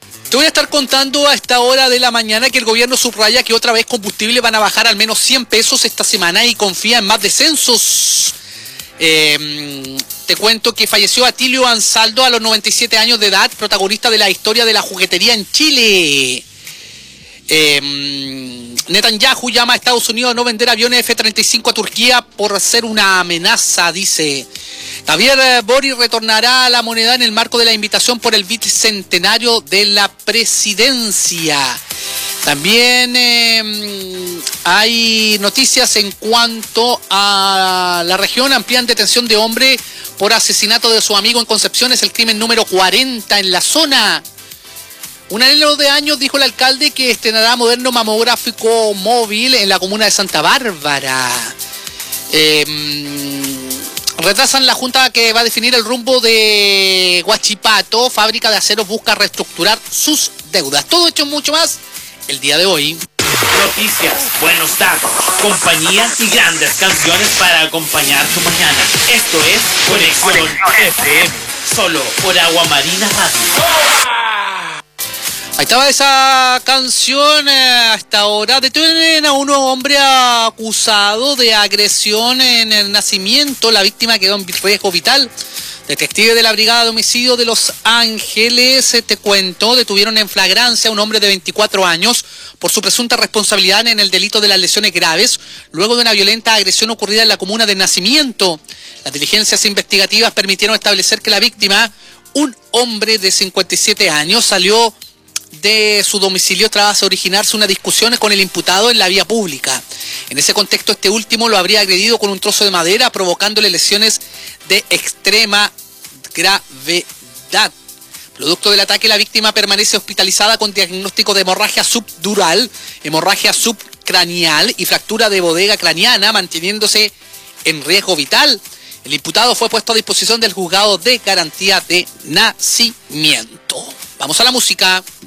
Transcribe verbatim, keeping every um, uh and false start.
Te voy a estar contando a esta hora de la mañana que el gobierno subraya que otra vez combustible van a bajar al menos cien pesos esta semana y confía en más descensos. Eh, te cuento que falleció Atilio Ansaldo a los noventa y siete años de edad, protagonista de la historia de la juguetería en Chile. Eh, Netanyahu llama a Estados Unidos a no vender aviones F treinta y cinco a Turquía por ser una amenaza, dice. Javier Boric retornará a la moneda en el marco de la invitación por el bicentenario de la presidencia. También eh, hay noticias en cuanto a la región. Amplían detención de hombre por asesinato de su amigo en Concepción. Es el crimen número cuarenta en la zona. Un anhelo de años, dijo el alcalde, que estrenará moderno mamográfico móvil en la comuna de Santa Bárbara. Eh, retrasan la junta que va a definir el rumbo de Huachipato. Fábrica de aceros busca reestructurar sus deudas. Todo hecho mucho más el día de hoy. Noticias, buenos datos, compañía y grandes canciones para acompañar tu mañana. Esto es Conexión F M, solo por Agua Marina Radio. Ahí estaba esa canción. Eh, hasta ahora detienen a un hombre acusado de agresión en el nacimiento. La víctima quedó en riesgo vital. Detectives de la Brigada de Homicidio de Los Ángeles, eh, te cuento, detuvieron en flagrancia a un hombre de veinticuatro años por su presunta responsabilidad en el delito de las lesiones graves, luego de una violenta agresión ocurrida en la comuna de Nacimiento. Las diligencias investigativas permitieron establecer que la víctima, un hombre de cincuenta y siete años, salió de su domicilio tras originarse una discusión con el imputado en la vía pública. En ese contexto, este último lo habría agredido con un trozo de madera, provocándole lesiones de extrema gravedad. Producto del ataque, la víctima permanece hospitalizada con diagnóstico de hemorragia subdural, hemorragia subcraneal y fractura de bodega craneana, manteniéndose en riesgo vital. El imputado fue puesto a disposición del juzgado de garantía de nacimiento. Vamos a la música.